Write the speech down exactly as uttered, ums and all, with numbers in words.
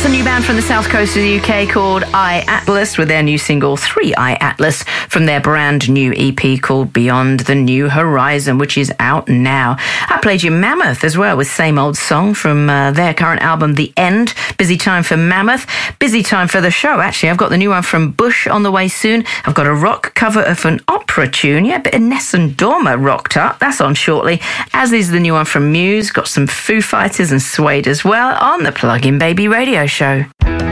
That's a new band from the south coast of the U K called I Atlas with their new single three I Atlas from their brand new E P called Beyond the New Horizon, which is out now. I played you Mammoth as well with Same Old Song from uh, their current album The End. Busy time for Mammoth. Busy time for the show, actually. I've got the new one from Bush on the way soon. I've got a rock cover of an opera tune. Yeah, a bit of Nessun Dorma rocked up. That's on shortly. As is the new one from Muse. Got some Foo Fighters and Suede as well on the Plug-in Baby Radio Show.